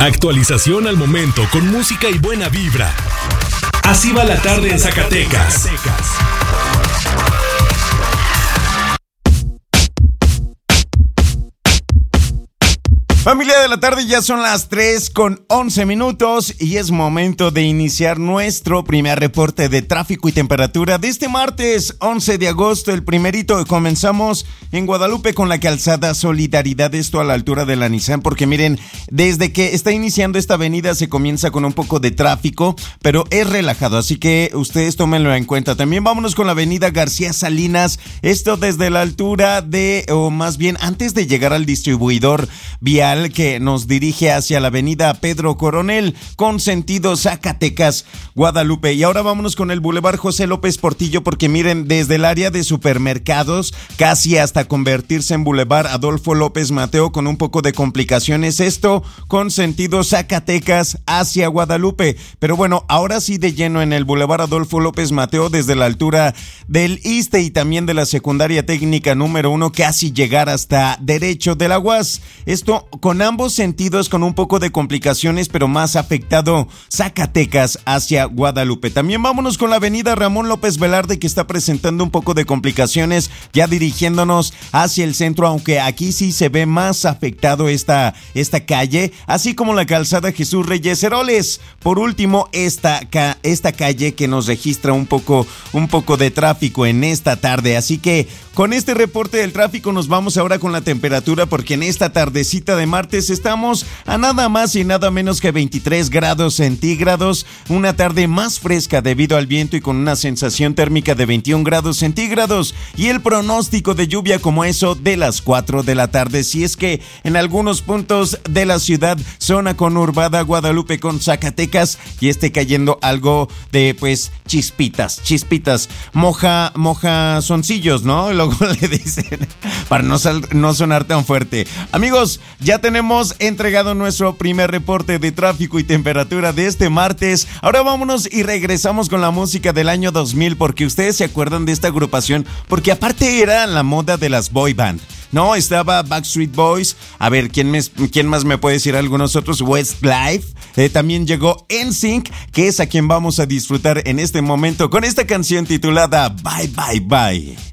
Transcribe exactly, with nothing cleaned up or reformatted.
Actualización al momento con música y buena vibra. Así va la tarde en Zacatecas. Familia de la tarde, ya son las tres con once minutos y es momento de iniciar nuestro primer reporte de tráfico y temperatura de este martes once de agosto, el primerito. Comenzamos en Guadalupe con la calzada Solidaridad, esto a la altura de la Nissan, porque miren, desde que está iniciando esta avenida se comienza con un poco de tráfico, pero es relajado, así que ustedes tómenlo en cuenta. También vámonos con la avenida García Salinas, esto desde la altura de, o más bien antes de llegar al distribuidor vial que nos dirige hacia la avenida Pedro Coronel con sentido Zacatecas, Guadalupe. Y ahora vámonos con el Boulevard José López Portillo, porque miren, desde el área de supermercados casi hasta convertirse en Boulevard Adolfo López Mateo con un poco de complicaciones, esto con sentido Zacatecas hacia Guadalupe. Pero bueno, ahora sí de lleno en el Boulevard Adolfo López Mateo desde la altura del ISSSTE y también de la secundaria técnica número uno, casi llegar hasta derecho de la U A S. Esto con ambos sentidos con un poco de complicaciones, pero más afectado Zacatecas hacia Guadalupe. También vámonos con la avenida Ramón López Velarde, que está presentando un poco de complicaciones ya dirigiéndonos hacia el centro, aunque aquí sí se ve más afectado esta, esta calle, así como la calzada Jesús Reyes Heroles. Por último, esta, esta calle que nos registra un poco, un poco de tráfico en esta tarde. Así que con este reporte del tráfico nos vamos ahora con la temperatura, porque en esta tardecita de martes estamos a nada más y nada menos que veintitrés grados centígrados, una tarde más fresca debido al viento y con una sensación térmica de veintiún grados centígrados, y el pronóstico de lluvia como eso de las cuatro de la tarde, si es que en algunos puntos de la ciudad, zona conurbada Guadalupe con Zacatecas, y esté cayendo algo de pues chispitas, chispitas, moja, moja soncillos, ¿no? Luego le dicen, para no, sal, no sonar tan fuerte. Amigos, ya tenemos entregado nuestro primer reporte de tráfico y temperatura de este martes. Ahora vámonos y regresamos con la música del año dos mil, porque ustedes se acuerdan de esta agrupación, porque aparte era la moda de las boy band. No, estaba Backstreet Boys. A ver, ¿quién, me, quién más me puede decir algunos otros? Westlife. Eh, también llegó N Sync, que es a quien vamos a disfrutar en este momento con esta canción titulada Bye Bye Bye.